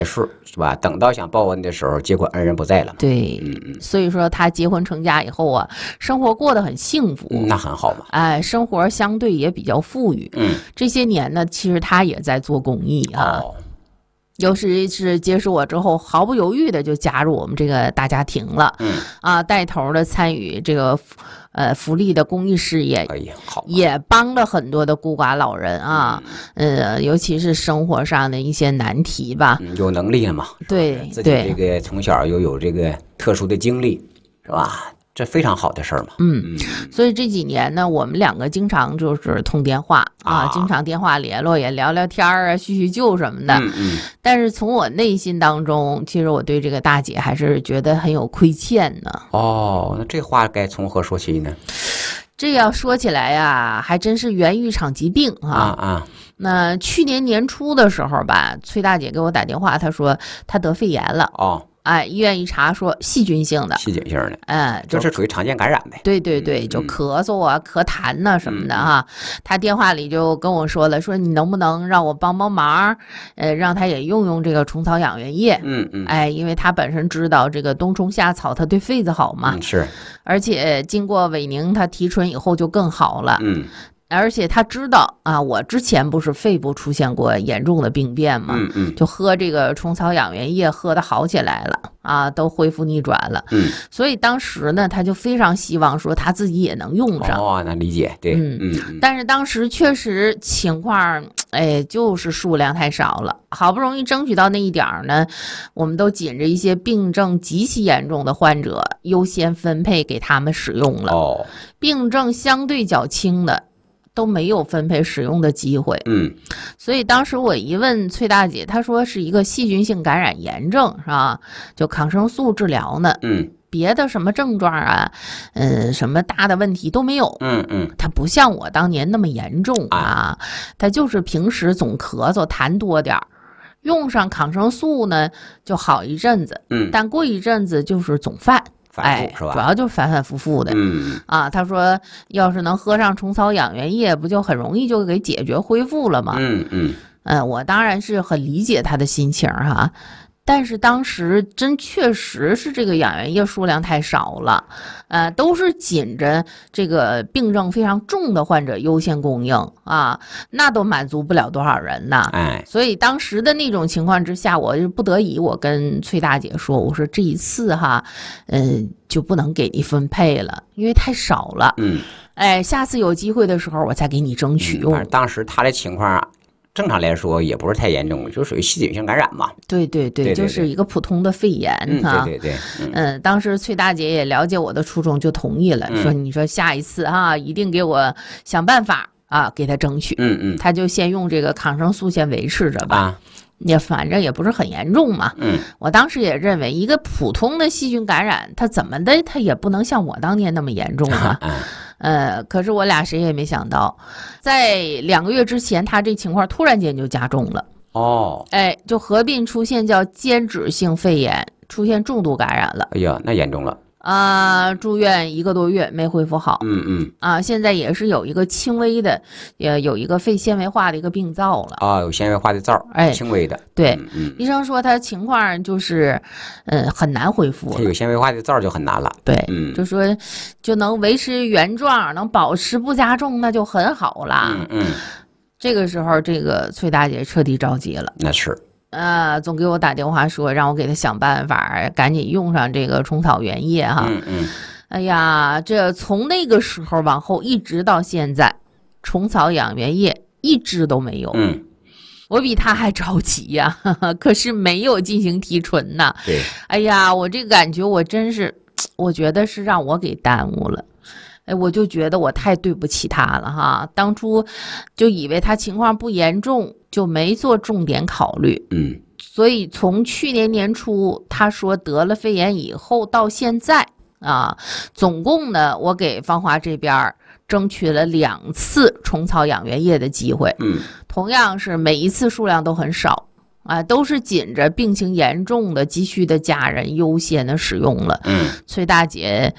是吧？等到想报恩的时候，结果恩人不在了。 对，所以说他结婚成家以后啊，生活过得很幸福， 那很好嘛。 哎，生活相对也比较富裕。这些年呢，其实他也在做公益啊。尤其是接触我之后，毫不犹豫的就加入我们这个大家庭了。带头的参与这个福利的公益事业， 好， 也帮了很多的孤寡老人啊。尤其是生活上的一些难题吧。 有能力了嘛？ 对， 自己这个从小又有这个特殊的经历，是吧？这非常好的事儿嘛。 所以这几年呢，我们两个经常就是通电话啊，经常电话联络，也聊聊天啊，叙叙旧什么的。但是从我内心当中，其实我对这个大姐还是觉得很有亏欠呢。 那这话该从何说起呢？ 这要说起来呀，还真是源于一场疾病啊。那去年年初的时候吧，崔大姐给我打电话，她说她得肺炎了。医院一查说细菌性的， 就是属于常见感染呗。 对，就咳嗽啊、咳痰呐什么的哈。他电话里就跟我说了，说你能不能让我帮帮忙，让他也用这个虫草养元液。因为他本身知道这个冬虫夏草它对肺子好嘛。 是， 而且经过韦宁他提纯以后就更好了。而且他知道啊，我之前不是肺部出现过严重的病变嘛，就喝这个虫草养元液喝的好起来了啊，都恢复逆转了。所以当时呢，他就非常希望说他自己也能用上。 那理解，对。 但是当时确实情况，就是数量太少了，好不容易争取到那一点呢，我们都紧着一些病症极其严重的患者优先分配给他们使用了。病症相对较轻的都没有分配使用的机会。所以当时我一问崔大姐，她说是一个细菌性感染炎症，是吧？就抗生素治疗呢。别的什么症状啊，什么大的问题都没有。它不像我当年那么严重啊，它就是平时总咳嗽痰多点儿，用上抗生素呢就好一阵子。但过一阵子就是总犯。 是吧？ 主要就是反反复复的。他说要是能喝上虫草养元液，不就很容易就给解决恢复了吗？我当然是很理解他的心情哈。但是当时真确实是这个养元液数量太少了，都是紧着这个病症非常重的患者优先供应啊，那都满足不了多少人呢。所以当时的那种情况之下，我就不得已，我跟崔大姐说，我说这一次哈，就不能给你分配了，因为太少了。下次有机会的时候，我再给你争取用。 当时他的情况正常来说也不是太严重，就属于细菌性感染嘛。 对，就是一个普通的肺炎哈。当时崔大姐也了解我的初衷，就同意了，说你说下一次哈，一定给我想办法啊，给他争取。他就先用这个抗生素先维持着吧。也反正也不是很严重嘛。我当时也认为一个普通的细菌感染，它怎么的它也不能像我当年那么严重啊。可是我俩谁也没想到，在2个月之前，他这情况突然间就加重了。就合并出现叫间质性肺炎，出现重度感染了。 哎呀，那严重了。 住院1个多月没恢复好。现在也是有一个轻微的，有一个肺纤维化的一个病灶了。 有纤维化的灶，轻微的。 对，医生说他情况就是很难恢复了。 有纤维化的灶就很难了。 对，就说就能维持原状，能保持不加重，那就很好了。这个时候，这个崔大姐彻底着急了。 那是。 总给我打电话说让我给他想办法，赶紧用上这个虫草原液哈。哎呀，这从那个时候往后一直到现在，虫草养元液一支都没有。我比他还着急呀，可是没有进行提纯呐。 对， 哎呀，我这个感觉我真是，我觉得是让我给耽误了。我就觉得我太对不起他了哈，当初就以为他情况不严重，就没做重点考虑。所以从去年年初他说得了肺炎以后到现在啊，总共呢我给芳华这边争取了2次虫草养元液的机会。同样是每一次数量都很少都是紧着病情严重的急需的家人优先的使用了。崔大姐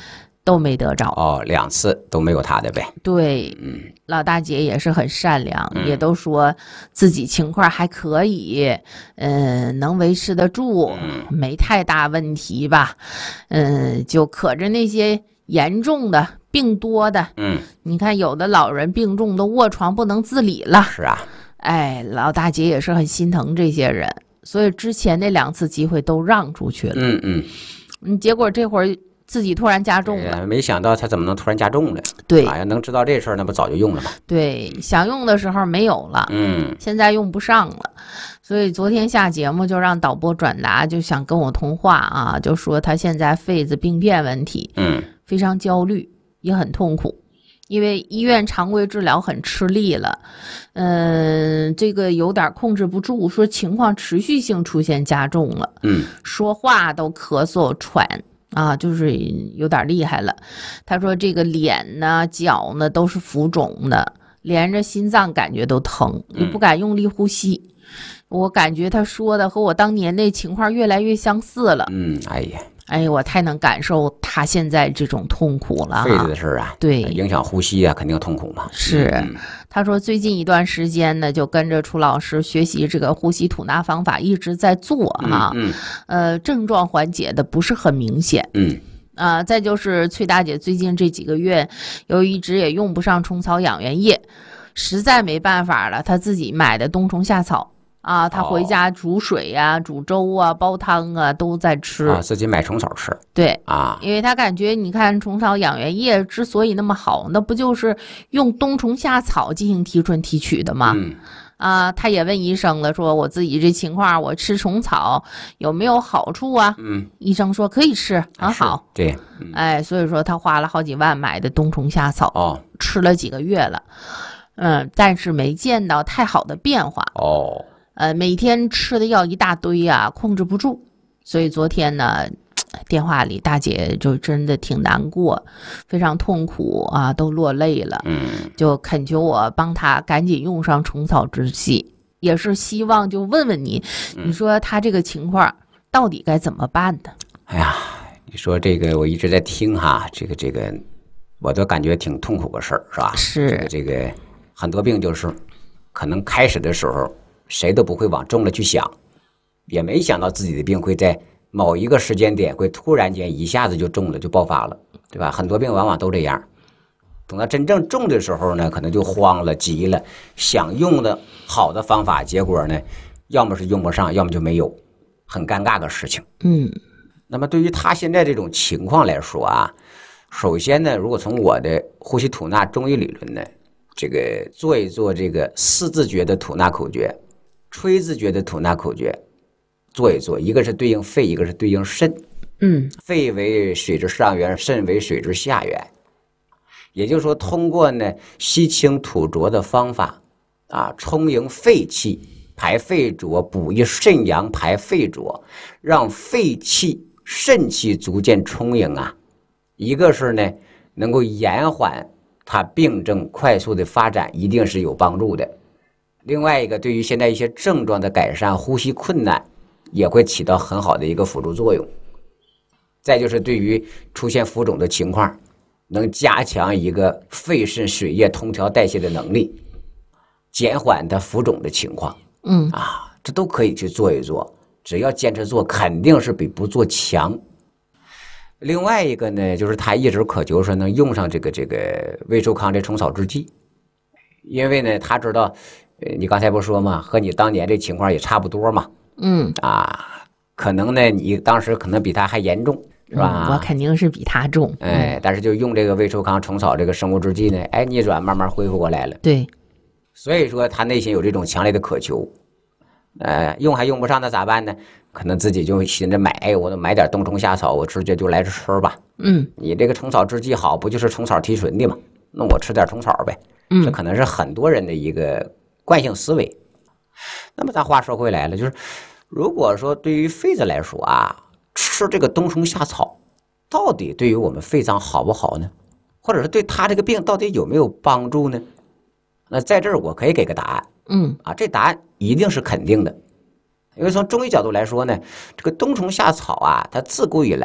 都没得着。 哦，2次都没有他的呗。 对，老大姐也是很善良，也都说自己情况还可以，能维持得住，没太大问题吧。就可着那些严重的、病多的，你看有的老人病重都卧床不能自理了。 是啊， 哎，老大姐也是很心疼这些人，所以之前那2次机会都让出去了。结果这会儿自己突然加重了， 没想到他怎么能突然加重了？ 对， 要能知道这事儿，那不早就用了吗？ 对，想用的时候没有了，现在用不上了，所以昨天下节目就让导播转达，就想跟我通话啊，就说他现在肺子病变问题，非常焦虑，也很痛苦。因为医院常规治疗很吃力了，这个有点控制不住，说情况持续性出现加重了，说话都咳嗽喘啊，就是有点厉害了。他说这个脸呢、脚呢都是浮肿的，连着心脏感觉都疼，也不敢用力呼吸。我感觉他说的和我当年那情况越来越相似了。哎呀，我太能感受他现在这种痛苦了。 肺子的事儿啊， 对， 影响呼吸啊，肯定痛苦嘛。 是，他说最近一段时间呢，就跟着楚老师学习这个呼吸吐纳方法，一直在做哈。症状缓解的不是很明显。再就是崔大姐最近这几个月，由于一直也用不上虫草养元液，实在没办法了，她自己买的冬虫夏草。他回家煮水呀、煮粥啊、煲汤啊，都在吃自己买虫草吃。 对因为他感觉，你看虫草养元液之所以那么好，那不就是用冬虫夏草进行提纯提取的吗？他也问医生了，说我自己这情况，我吃虫草有没有好处啊？医生说可以吃，很好。 对， 所以说他花了好几万买的冬虫夏草，吃了几个月了，但是没见到太好的变化。每天吃的药一大堆啊，控制不住，所以昨天呢，电话里大姐就真的挺难过，非常痛苦啊，都落泪了。就恳求我帮她赶紧用上虫草之剂，也是希望就问问你，你说她这个情况到底该怎么办呢？ 哎呀，你说这个我一直在听哈，这个我都感觉挺痛苦个事儿，是吧？ 是这个很多病就是可能开始的时候谁都不会往重了去想，也没想到自己的病会在某一个时间点会突然间一下子就重了，就爆发了，对吧？很多病往往都这样，等到真正重的时候呢，可能就慌了、急了，想用的好的方法，结果呢，要么是用不上，要么就没有，很尴尬的事情。那么对于他现在这种情况来说啊，首先呢，如果从我的呼吸吐纳中医理论呢，这个做一做这个4字诀的吐纳口诀，吹字诀的吐纳口诀做一做，一个是对应肺，一个是对应肾。肺为水之上源，肾为水之下源。也就是说，通过呢吸清吐浊的方法充盈肺气，排肺浊，补益肾阳，排肺浊，让肺气、肾气逐渐充盈啊。一个是呢能够延缓它病症快速的发展，一定是有帮助的。另外一个，对于现在一些症状的改善，呼吸困难也会起到很好的一个辅助作用。再就是对于出现浮肿的情况，能加强一个肺肾水液通调代谢的能力，减缓它浮肿的情况。这都可以去做一做，只要坚持做，肯定是比不做强。另外一个呢，就是他一直渴求说能用上这个魏寿康这虫草制剂，因为呢他知道，你刚才不说嘛，和你当年这情况也差不多嘛。可能呢你当时可能比他还严重，是吧？ 我肯定是比他重。 但是就用这个魏寿康虫草这个生物制剂呢，逆转慢慢恢复过来了。 对， 所以说他内心有这种强烈的渴求。用还用不上，那咋办呢？可能自己就寻着买，我买点冬虫夏草，我直接就来吃吧。你这个虫草制剂好，不就是虫草提纯的吗？那我吃点虫草呗。这可能是很多人的一个惯性思维。那么咱话说回来了，就是如果说对于肺子来说吃这个冬虫夏草到底对于我们肺脏好不好呢？或者是对他这个病到底有没有帮助呢？那在这儿我可以给个答案。这答案一定是肯定的。因为从中医角度来说呢，这个冬虫夏草它自古以来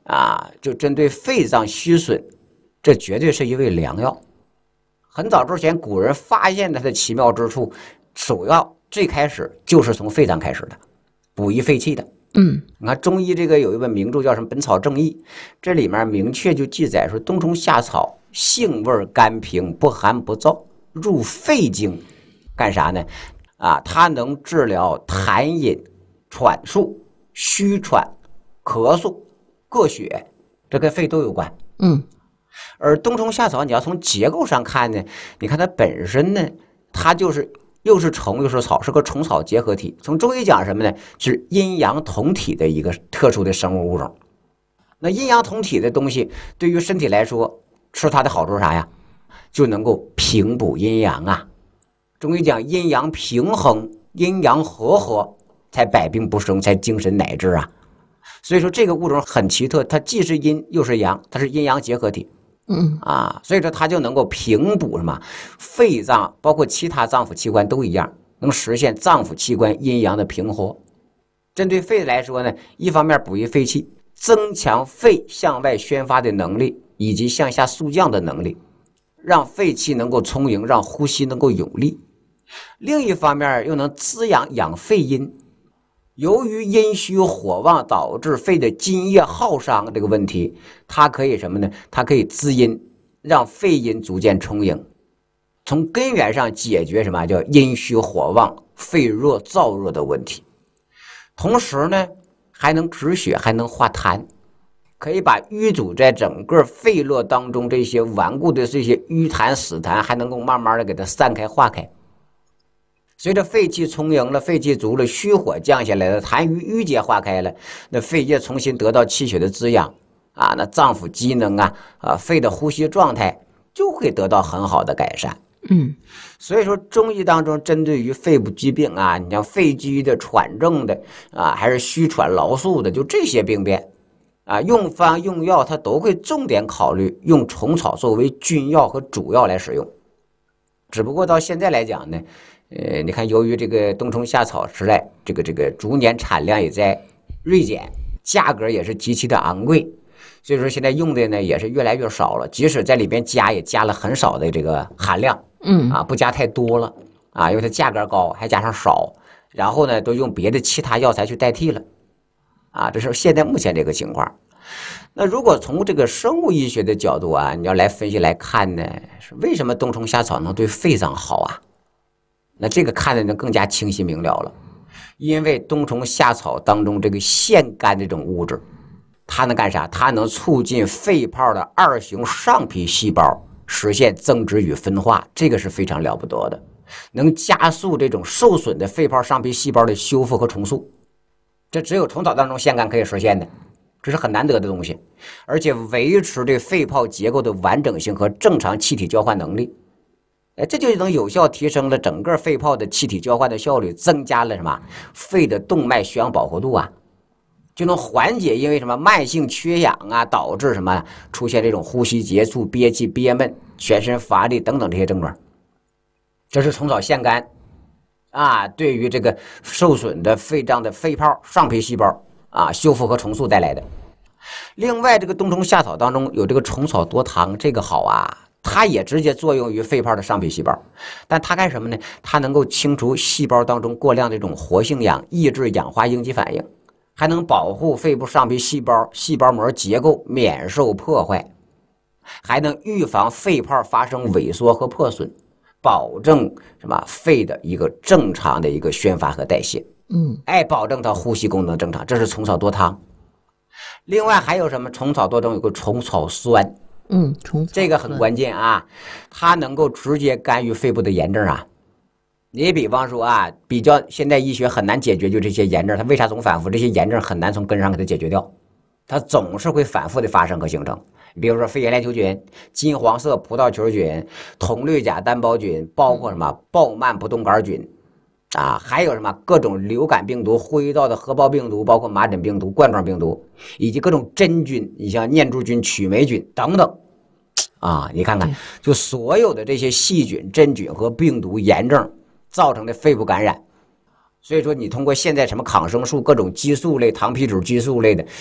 就针对肺脏虚损，这绝对是一味良药。很早之前古人发现它的奇妙之处，主要最开始就是从肺脏开始的，补益肺气的。你看中医这个有一本名著叫什么《本草正义》，这里面明确就记载说，冬虫夏草性味甘平，不寒不燥，入肺经，干啥呢？它能治疗痰饮、喘数、虚喘、咳嗽、膈血，这跟肺都有关。而冬虫夏草你要从结构上看呢，你看它本身呢，它就是又是虫又是草，是个虫草结合体。从中医讲什么呢？是阴阳同体的一个特殊的生物物种。那阴阳同体的东西对于身体来说，吃它的好处是啥呀？就能够平补阴阳啊。中医讲阴阳平衡，阴阳和合，才百病不生，才精神乃至啊。所以说这个物种很奇特，它既是阴又是阳，它是阴阳结合体。所以说它就能够平补什么肺脏，包括其他脏腑器官都一样，能实现脏腑器官阴阳的平和。针对肺来说呢，一方面补益肺气，增强肺向外宣发的能力，以及向下肃降的能力，让肺气能够充盈，让呼吸能够有力。另一方面又能滋养肺阴。由于阴虚火旺导致肺的津液耗伤这个问题，它可以什么呢？它可以滋阴，让肺阴逐渐充盈，从根源上解决什么叫阴虚火旺、肺热燥热的问题。同时呢，还能止血，还能化痰，可以把淤阻在整个肺络当中这些顽固的这些淤痰死痰，还能够慢慢的给它散开化开。随着肺气充盈了，肺气足了，虚火降下来了，痰瘀淤结化开了，那肺液重新得到气血的滋养那脏腑机能肺的呼吸状态就会得到很好的改善。所以说中医当中针对于肺部疾病你像肺积的、喘症的还是虚喘劳宿的，就这些病变用方用药它都会重点考虑用虫草作为君药和主药来使用。只不过到现在来讲呢，你看由于这个冬虫夏草时代这个逐年产量也在锐减，价格也是极其的昂贵，所以说现在用的呢也是越来越少了，即使在里边加也加了很少的这个含量，不加太多了因为它价格高，还加上少，然后呢都用别的其他药材去代替了这是现在目前这个情况。那如果从这个生物医学的角度你要来分析来看呢，是为什么冬虫夏草能对肺脏好那这个看的就更加清晰明了了。因为冬虫夏草当中这个腺苷这种物质，它能干啥？它能促进肺泡的二型上皮细胞实现增殖与分化，这个是非常了不得的，能加速这种受损的肺泡上皮细胞的修复和重塑，这只有虫草当中腺苷可以实现的，这是很难得的东西，而且维持这肺泡结构的完整性和正常气体交换能力。这就能有效提升了整个肺泡的气体交换的效率，增加了什么肺的动脉血氧饱和度就能缓解因为什么慢性缺氧导致什么出现这种呼吸急促、憋气、憋闷、全身乏力等等这些症状。这是虫草腺苷对于这个受损的肺脏的肺泡上皮细胞修复和重塑带来的。另外这个冬虫夏草当中有这个虫草多糖，这个好它也直接作用于肺泡的上皮细胞，但它干什么呢？它能够清除细胞当中过量的这种活性氧，抑制氧化应激反应，还能保护肺部上皮细胞膜结构免受破坏，还能预防肺泡发生萎缩和破损，保证什么肺的一个正常的一个宣发和代谢。保证它呼吸功能正常，这是虫草多糖。另外还有什么？虫草多中有个虫草酸。这个很关键它能够直接干预肺部的炎症你比方说比较现代医学很难解决就这些炎症，它为啥总反复？这些炎症很难从根上给它解决掉，它总是会反复的发生和形成。比如说肺炎链球菌、金黄色葡萄球菌、铜绿甲单胞菌，包括什么鲍曼不动杆菌还有什么各种流感病毒、呼吸道的合胞病毒，包括麻疹病毒、冠状病毒，以及各种真菌，你像念珠菌、曲霉菌等等你看看，就所有的这些细菌、真菌和病毒炎症造成的肺部感染。所以说你通过现在什么抗生素、各种激素类、糖皮质激素类的，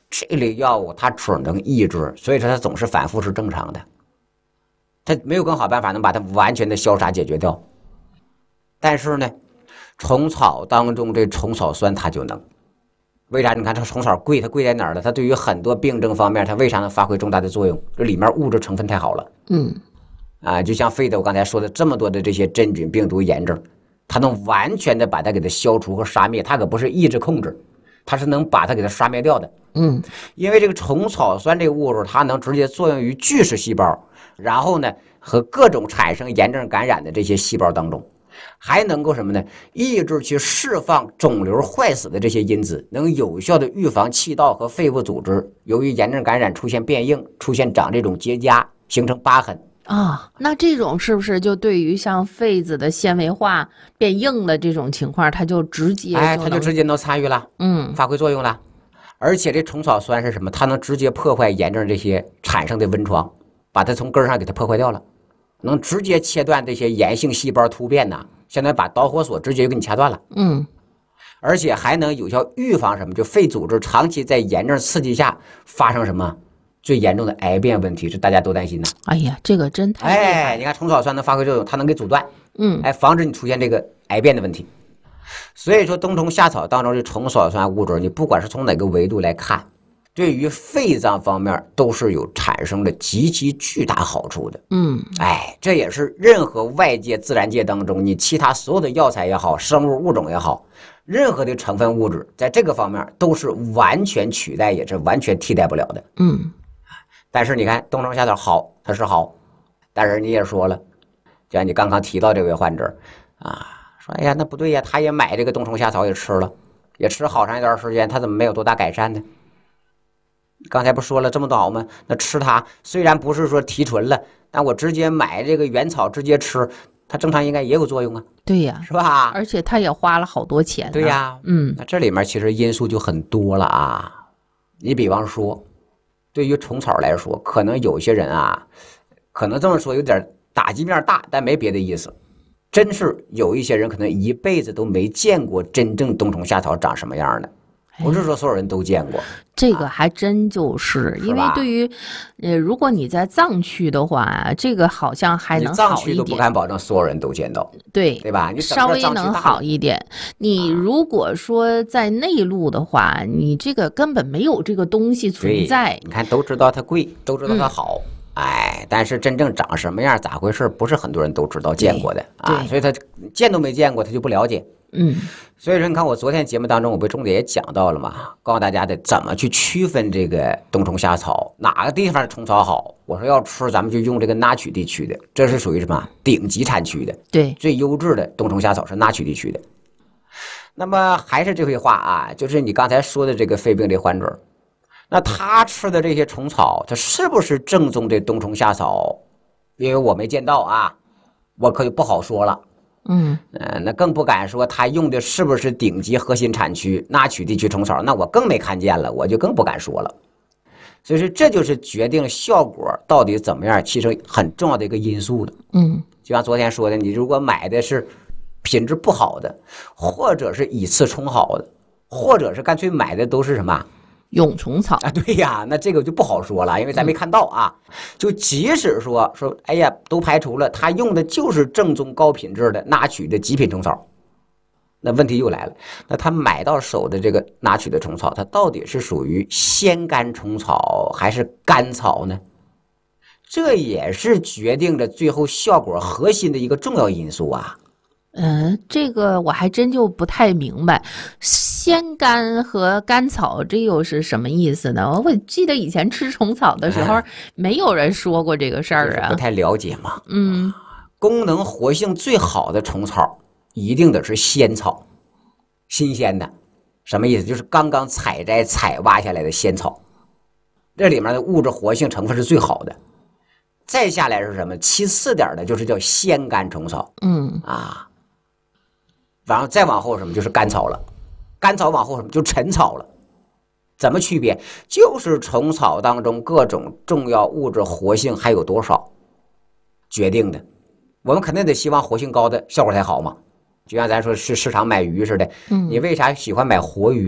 这类药物它只能抑制，所以说它总是反复是正常的，它没有更好办法能把它完全的消杀解决掉。但是呢，虫草当中这虫草酸它就能。为啥？你看这虫草贵，它贵在哪儿了？它对于很多病症方面，它为啥能发挥重大的作用？这里面物质成分太好了。就像肺的我刚才说的这么多的这些真菌、病毒、炎症，它能完全的把它给它消除和杀灭，它可不是抑制控制，它是能把它给它杀灭掉的。因为这个虫草酸这个物质，它能直接作用于巨噬细胞，然后呢和各种产生炎症感染的这些细胞当中。还能够什么呢？抑制去释放肿瘤坏死的这些因子，能有效的预防气道和肺部组织由于炎症感染出现变硬，出现长这种结痂，形成疤痕。 那这种是不是就对于像肺子的纤维化变硬的这种情况，它就直接它就直接能参与了，发挥作用了。而且这虫草酸是什么？它能直接破坏炎症这些产生的温床，把它从根上给它破坏掉了。能直接切断这些炎性细胞突变呐，相当于把导火索直接就给你掐断了。而且还能有效预防什么？就肺组织长期在炎症刺激下发生什么最严重的癌变问题，是大家都担心的。 哎呀，这个真太厉害了。 你看虫草酸能发挥作用，它能给阻断，防止你出现这个癌变的问题。所以说冬虫夏草当中的虫草酸物质，你不管是从哪个维度来看，对于肺脏方面都是有产生了极其巨大好处的。这也是任何外界自然界当中你其他所有的药材也好，生物物种也好，任何的成分物质在这个方面都是完全取代，也是完全替代不了的。但是你看冬虫夏草好，它是好，但是你也说了，就像你刚刚提到这位患者说哎呀那不对呀，他也买这个冬虫夏草也吃了，也吃好长一段时间，他怎么没有多大改善呢？刚才不说了这么早吗？那吃它虽然不是说提纯了，但我直接买这个原草直接吃，它正常应该也有作用啊。 对呀， 是吧？ 而且他也花了好多钱。 对呀，那这里面其实因素就很多了啊。你比方说，对于虫草来说，可能有些人可能这么说有点打击面大，但没别的意思。真是有一些人可能一辈子都没见过真正冬虫夏草长什么样的。不是说所有人都见过， 这个还真就是因为对于如果你在藏区的话，这个好像还能好一点。 藏区都不敢保证所有人都见到，对吧？你稍微能好一点。你如果说在内陆的话，你这个根本没有这个东西存在。 你看都知道它贵，都知道它好，但是真正长什么样咋回事，不是很多人都知道见过的所以他见都没见过，他就不了解。所以说你看我昨天节目当中我不重点也讲到了嘛，告诉大家的怎么去区分这个冬虫夏草，哪个地方虫草好，我说要吃咱们就用这个那曲地区的，这是属于什么顶级产区的， 对， 最优质的冬虫夏草是那曲地区的。那么还是这句话就是你刚才说的这个肺病这患者，那他吃的这些虫草他是不是正宗的冬虫夏草，因为我没见到我可就不好说了。那更不敢说他用的是不是顶级核心产区那曲地区虫草，那我更没看见了，我就更不敢说了。所以说这就是决定效果到底怎么样其实很重要的一个因素的。就像昨天说的，你如果买的是品质不好的，或者是以次充好的，或者是干脆买的都是什么蛹虫草对呀，那这个就不好说了，因为咱没看到就即使说哎呀都排除了，他用的就是正宗高品质的那曲的极品虫草，那问题又来了，那他买到手的这个那曲的虫草，它到底是属于鲜甘虫草还是甘草呢？这也是决定着最后效果核心的一个重要因素这个我还真就不太明白，鲜甘和甘草这又是什么意思呢？我记得以前吃虫草的时候，没有人说过这个事儿不太了解嘛。功能活性最好的虫草一定得是鲜草，新鲜的，什么意思？就是刚刚采摘采挖下来的鲜草，这里面的物质活性成分是最好的。再下来是什么？其次点的就是叫鲜甘虫草。然后再往后什么就是甘草了，甘草往后什么就陈草了。怎么区别？就是虫草当中各种重要物质活性还有多少决定的。我们肯定得希望活性高的效果才好嘛。就像咱说是市场买鱼似的，你为啥喜欢买活鱼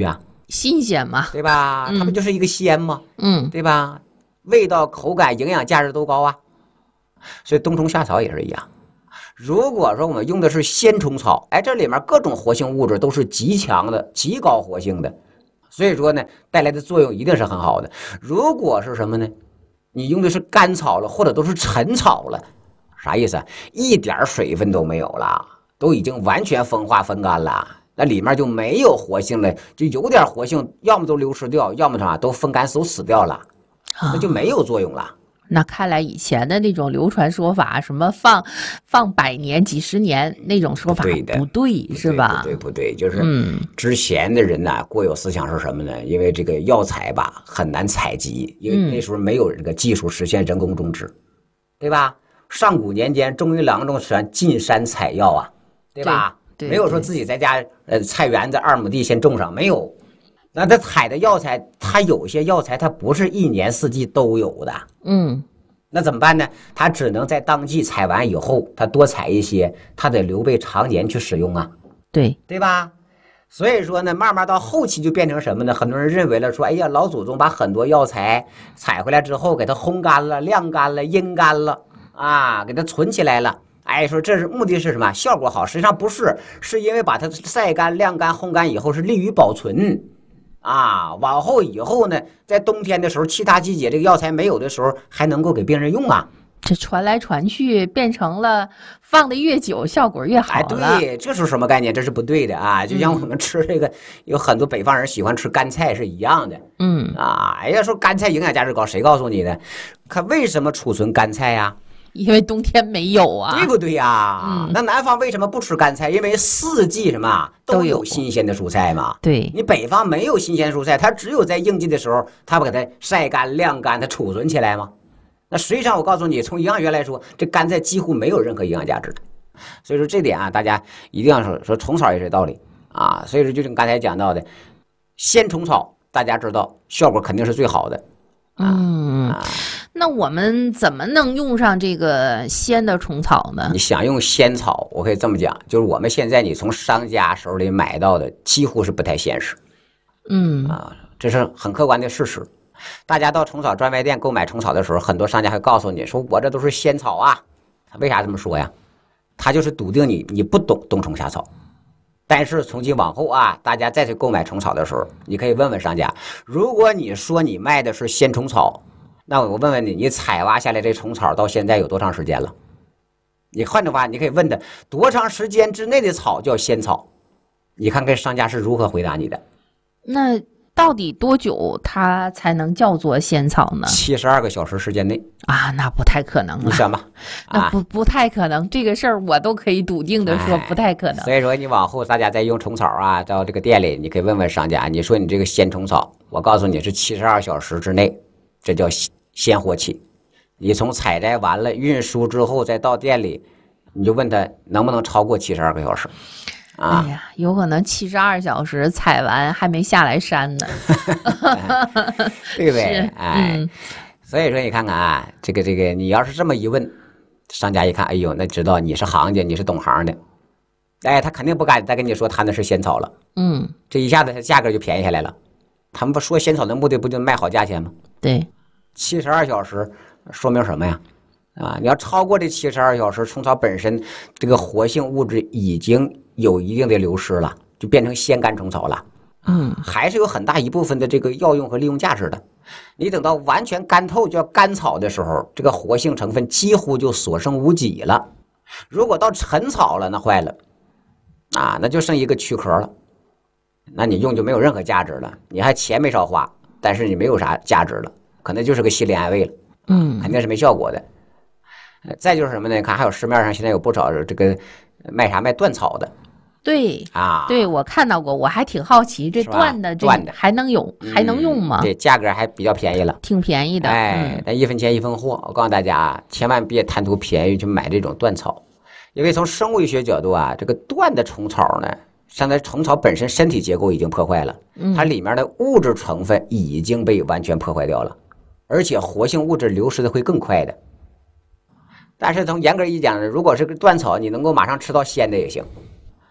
新鲜嘛， 对吧？它不就是一个鲜吗？对吧？味道、口感、营养价值都高啊。所以冬虫夏草也是一样。如果说我们用的是鲜虫草，哎，这里面各种活性物质都是极强的、极高活性的，所以说呢，带来的作用一定是很好的。如果是什么呢？你用的是干草了，或者都是陈草了，啥意思啊？一点水分都没有了，都已经完全风化风干了，那里面就没有活性了，就有点活性，要么都流失掉，要么啥都风干都死掉了，那就没有作用了。 那看来以前的那种流传说法，什么放100年、几十年那种说法不对，是吧？ 不对，就是之前的人呢，过有思想是什么呢？因为这个药材吧很难采集，因为那时候没有这个技术实现人工种植，对吧？上古年间，中医郎中喜进山采药啊，对吧？ 对， 没有说自己在家菜园子2亩地先种上，没有。那他采的药材，他有些药材它不是1年4季都有的，那怎么办呢？他只能在当季采完以后，他多采一些，他得留备常年去使用啊，对吧？所以说呢，慢慢到后期就变成什么呢？很多人认为了说，哎呀，老祖宗把很多药材采回来之后，给它烘干了、晾干了、阴干了啊，给它存起来了。哎，说这是目的是什么？效果好，实际上不是，是因为把它晒干、晾干、烘干以后是利于保存。啊，往后以后呢，在冬天的时候，其他季节这个药材没有的时候，还能够给病人用啊。 这传来传去，变成了放的越久，效果越好了。 哎，对，这是什么概念？这是不对的啊！就像我们吃这个，有很多北方人喜欢吃干菜是一样的。哎呀，说干菜营养价值高，谁告诉你的？看为什么储存干菜呀？ 因为冬天没有啊， 对不对呀？那南方为什么不吃干菜？因为4季什么都有新鲜的蔬菜嘛。 对， 你北方没有新鲜蔬菜，它只有在应季的时候，它把它晒干、晾干，它储存起来嘛。那实际上我告诉你，从营养学来说，这干菜几乎没有任何营养价值的。所以说这点啊，大家一定要说虫草也是道理啊。所以说就像刚才讲到的，鲜虫草大家知道效果肯定是最好的。 那我们怎么能用上这个鲜的虫草呢？ 你想用鲜草，我可以这么讲，就是我们现在你从商家手里买到的几乎是不太现实。这是很客观的事实。大家到虫草专卖店购买虫草的时候，很多商家会告诉你说我这都是鲜草啊。他为啥这么说呀？他就是笃定你不懂冬虫夏草。但是从今往后啊，大家再去购买虫草的时候，你可以问问商家，如果你说你卖的是鲜虫草，那我问问你，你采挖下来这虫草到现在有多长时间了？你换句话，你可以问的多长时间之内的草叫鲜草？你看看商家是如何回答你的。 那到底多久它才能叫做鲜草呢 ？72个小时时间内啊，那不太可能了。 你想吧， 那不太可能，这个事儿我都可以笃定的说不太可能。 所以说你往后大家再用虫草啊，到这个店里，你可以问问商家，你说你这个鲜虫草，我告诉你是72小时之内，这叫鲜活期。你从采摘完了运输之后再到店里，你就问他能不能超过72个小时。 哎呀，有可能72小时采完还没下来山呢， 对不对？所以说你看看啊，这个你要是这么一问，商家一看，哎呦，那知道你是行家，你是懂行的，哎，他肯定不敢再跟你说他那是鲜草了。这一下子他价格就便宜下来了。他们不说鲜草的目的不就卖好价钱吗？ 对 ，72小时说明什么呀？你要超过这72小时，虫草本身这个活性物质已经有一定的流失了，就变成鲜干虫草了。还是有很大一部分的这个药用和利用价值的。你等到完全干透叫干草的时候，这个活性成分几乎就所剩无几了。如果到陈草了，那坏了，那就剩一个躯壳了，那你用就没有任何价值了。你还钱没少花，但是你没有啥价值了，可能就是个心理安慰了。肯定是没效果的。再就是什么呢？看还有市面上现在有不少这个卖断草的。 对对，我看到过，我还挺好奇，这断的还能有还能用吗？ 对，价格还比较便宜了， 挺便宜的。 但1分钱1分货。我告诉大家千万别贪图便宜去买这种断草，因为从生物学角度这个断的虫草呢，现在虫草本身身体结构已经破坏了，它里面的物质成分已经被完全破坏掉了，而且活性物质流失的会更快的。但是从严格一讲呢，如果是个断草，你能够马上吃到鲜的也行。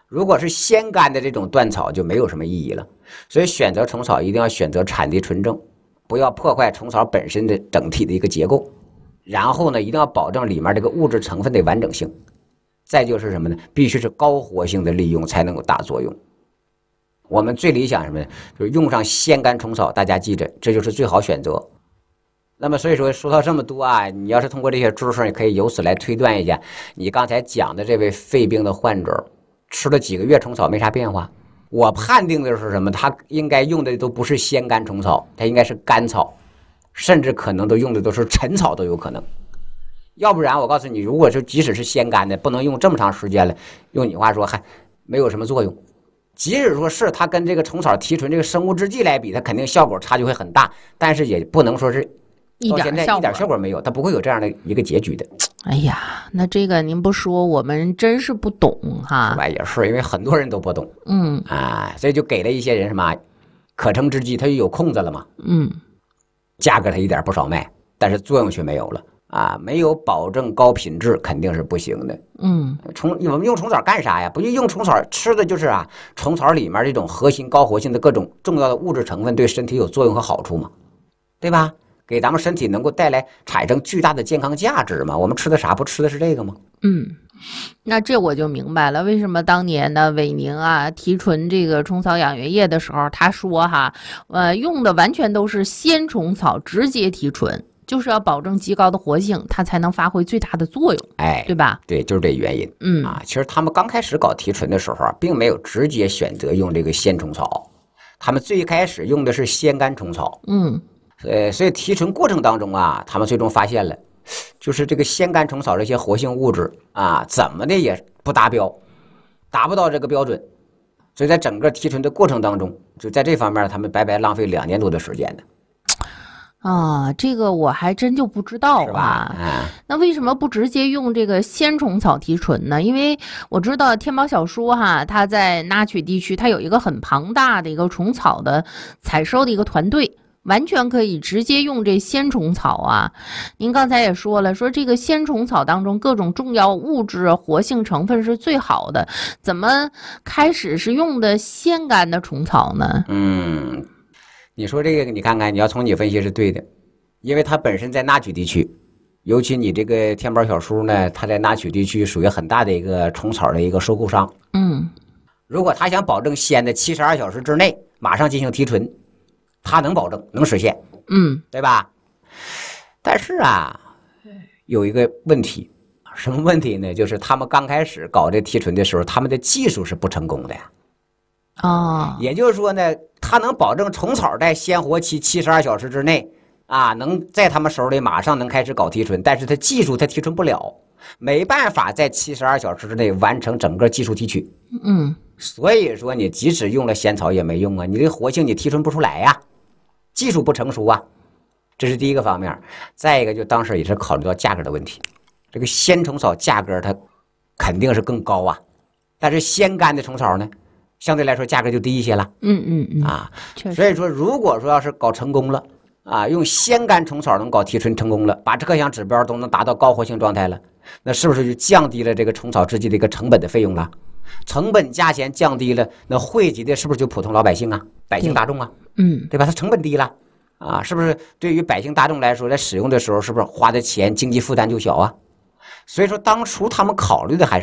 如果是先干的这种断草就没有什么意义了。所以选择虫草一定要选择产地纯正，不要破坏虫草本身的整体的一个结构。然后呢，一定要保证里面这个物质成分的完整性。再就是什么呢？必须是高活性的利用才能有大作用。我们最理想什么呢？就是用上先干虫草，大家记着，这就是最好选择。那么所以说到这么多啊，你要是通过这些知识，你可以由此来推断一下，你刚才讲的这位肺病的患者吃了几个月虫草没啥变化。我判定的是什么？他应该用的都不是先干虫草，他应该是甘草，甚至可能都用的都是陈草都有可能。要不然我告诉你，如果是即使是先干的，不能用这么长时间了，用你话说还没有什么作用。即使说是它跟这个虫草提纯这个生物制剂来比，它肯定效果差距会很大，但是也不能说是到现在一点效果没有，它不会有这样的一个结局的。 哎呀，那这个您不说，我们真是不懂哈。 是吧？也是因为很多人都不懂，所以就给了一些人什么可乘之机，他就有空子了嘛，价格他一点不少卖，但是作用却没有了。没有保证高品质肯定是不行的。我们用虫草干啥呀？不就用虫草吃的就是虫草里面这种核心高活性的各种重要的物质成分对身体有作用和好处嘛，对吧？给咱们身体能够带来产生巨大的健康价值嘛。我们吃的啥不吃的是这个吗？ 那这我就明白了，为什么当年呢韦宁提纯这个虫草养元液的时候，他说用的完全都是鲜虫草直接提纯。就是要保证极高的活性，它才能发挥最大的作用，对吧？ 对，就是这原因。其实他们刚开始搞提纯的时候并没有直接选择用这个鲜虫草，他们最开始用的是鲜干虫草。所以提纯过程当中他们最终发现了，就是这个鲜干虫草这些活性物质怎么的也不达标，达不到这个标准，所以在整个提纯的过程当中，就在这方面他们白白浪费2年多的时间呢。 这个我还真就不知道那为什么不直接用这个鲜虫草提纯呢？因为我知道天猫小说它在纳曲地区，它有一个很庞大的一个虫草的采收的一个团队，完全可以直接用这鲜虫草您刚才也说了，说这个鲜虫草当中各种重要物质活性成分是最好的，怎么开始是用的鲜干的虫草呢？ 你说这个，你看看，你要从你分析是对的，因为它本身在纳曲地区，尤其你这个天猫小叔呢，它在纳曲地区属于很大的一个虫草的一个收购商。如果他想保证鲜的72小时之内马上进行提纯，他能保证，能实现，对吧？但是有一个问题，什么问题呢？就是他们刚开始搞这提纯的时候，他们的技术是不成功的呀。也就是说呢，他能保证虫草在鲜活期72小时之内能在他们手里马上能开始搞提纯，但是他技术他提纯不了，没办法在72小时之内完成整个技术提取。所以说你即使用了鲜草也没用你的活性你提纯不出来技术不成熟这是第一个方面。再一个就当时也是考虑到价格的问题，这个鲜虫草价格它肯定是更高但是鲜干的虫草呢相对来说价格就低一些了。确实。所以说如果说要是搞成功了用鲜干虫草能搞提纯成功了，把各项指标都能达到高活性状态了，那是不是就降低了这个虫草制剂的一个成本的费用了？成本价钱降低了，那惠及的是不是就普通老百姓百姓大众对吧？它成本低了是不是对于百姓大众来说，在使用的时候是不是花的钱经济负担就小所以说当初他们考虑的还是